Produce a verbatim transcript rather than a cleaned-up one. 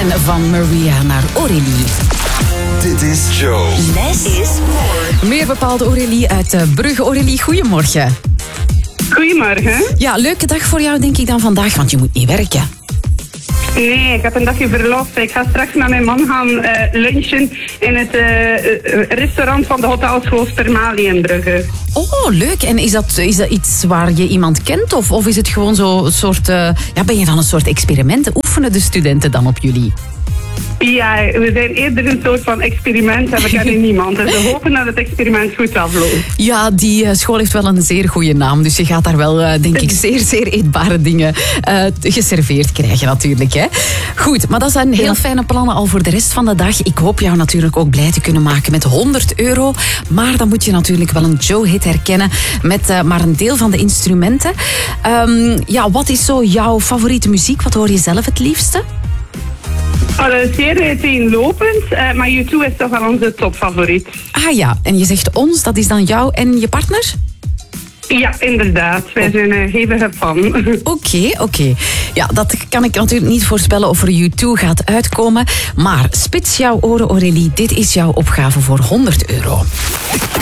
En van Maria naar Aurélie. Dit is Joe. Less is more. Meer bepaald Aurélie uit uh, Brugge. Aurélie, goedemorgen. Goedemorgen. Ja, leuke dag voor jou denk ik dan vandaag, want je moet niet werken. Nee, ik heb een dagje verlof. Ik ga straks met mijn man gaan uh, lunchen in het uh, restaurant van de hotelschool Spermali in Brugge. Oh, leuk. En is dat, is dat iets waar je iemand kent? Of, of is het gewoon zo een soort... Uh, ja, ben je dan een soort experimenten? Oefenen de studenten dan op jullie? Ja, we zijn eerder een soort van experiment en we kennen niemand. Dus we hopen dat het experiment goed afloopt. Ja, die uh, school heeft wel een zeer goede naam. Dus je gaat daar wel, uh, denk ik, zeer, zeer eetbare dingen uh, geserveerd krijgen natuurlijk. Hè? Goed, maar dat zijn heel fijne plannen al voor de rest van de dag. Ik hoop jou natuurlijk ook blij te kunnen maken met honderd euro. Maar dan moet je natuurlijk wel een Joe-hit herkennen met uh, maar een deel van de instrumenten. Um, ja, wat is zo jouw favoriete muziek? Wat hoor je zelf het liefste? Oh, dat is zeer uiteenlopend, uh, maar U twee is toch wel onze topfavoriet. Ah ja, en je zegt ons, dat is dan jou en je partner? Ja, inderdaad. Wij zijn een hevige fan. Oké, okay, oké. Okay. Ja, dat kan ik natuurlijk niet voorspellen of er U twee gaat uitkomen. Maar spits jouw oren, Aurélie. Dit is jouw opgave voor honderd euro.